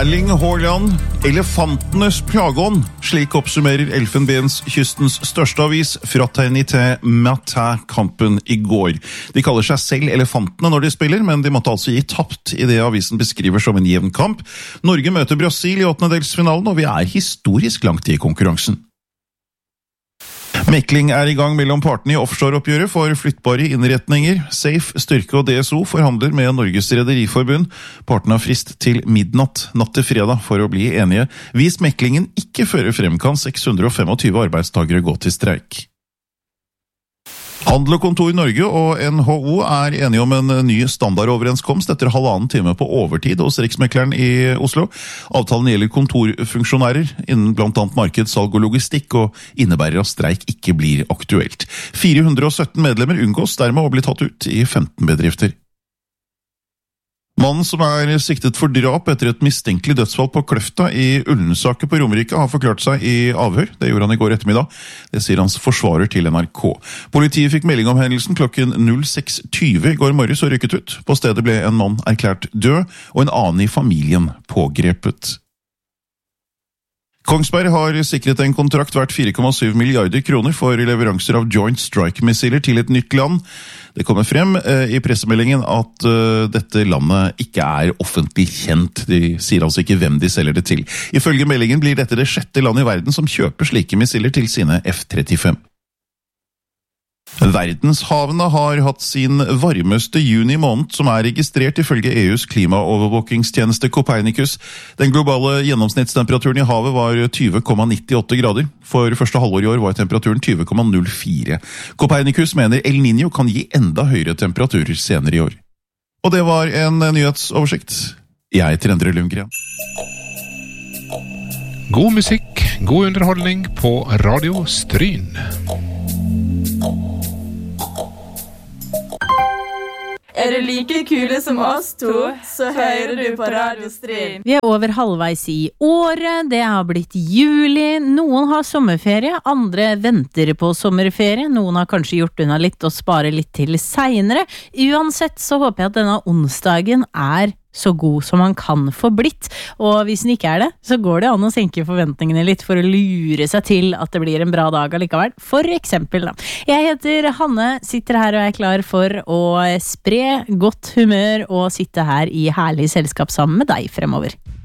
Erling Haaland, elefantenes plageånd, slik oppsummerer Elfenbenskystens største avis, Fraternité Matin-kampen i går. De kaller seg selv elefantene når de spiller, men de måtte altså gi tapt i det avisen beskriver som en jevn kamp. Norge møter Brasil i åttendedelsfinalen, og vi er historisk langt i konkurransen. Mekling er i gang mellom partene i offshore-oppgjøret for flyttbare innretninger. Safe, Styrke og DSO forhandler med Norges Rederiforbund. Partene har frist til midnatt, natt til fredag, for å bli enige. Hvis meklingen ikke fører frem, kan 625 arbeidstagere gå til streik. Handel og Kontor Norge og NHO er enige om en ny standardoverenskomst etter 1,5 time på overtid hos Riksmekleren i Oslo. Avtalen gjelder kontorfunksjonærer innen blant annet marked, salg og logistikk, og innebærer at streik ikke blir aktuelt. 417 medlemmer unngås dermed å bli tatt ut i 15 bedrifter. Mannen som er siktet for drap etter et mistenkelig dødsfall på Kløfta i Ullensaker på Romerike har forklart seg i avhør. Det gjorde han i går ettermiddag. Det sier hans forsvarer til NRK. Politiet fikk melding om hendelsen klokken 06:20 i går morges og rykket ut. På stedet ble en mann erklært død, og en annen i familien pågrepet. Kongsberg har sikret en kontrakt verdt 4,7 milliarder kroner for leveranser av Joint Strike-missiler til et nytt land. Det kommer frem i pressemeldingen at dette landet ikke er offentlig kjent. De sier altså ikke hvem de selger det til. Ifølge meldingen blir dette det 6. landet i verden som kjøper slike missiler til sine F-35. Verdenshavene har hatt sin varmeste juni måned, som er registrert ifølge EUs klimaovervåkingstjeneste Copernicus. Den globale gjennomsnittstemperaturen i havet var 20,98 grader. For første halvår i år var temperaturen 20,04. Copernicus mener El Niño kan gi enda høyere temperaturer senere i år. Og det var en nyhetsoversikt. Jeg heter Endre Lundgren. God musikk, god underholdning på Radio Stryn. Er du like kule som oss to, så hører du på Radio Stryn. Vi er over halvveis i året, det har blitt juli, noen har sommerferie, andre venter på sommerferie, noen har kanskje gjort unna litt og sparer litt til senere. Uansett så håper jeg at denne onsdagen er så god som man kan få blitt, og hvis den ikke er det, så går det an å senke forventningene litt for å lure seg til at det blir en bra dag allikevel. For eksempel da. Jeg heter Hanne, sitter her og er klar for å spre godt humør og sitte her i herlig selskap sammen med deg fremover.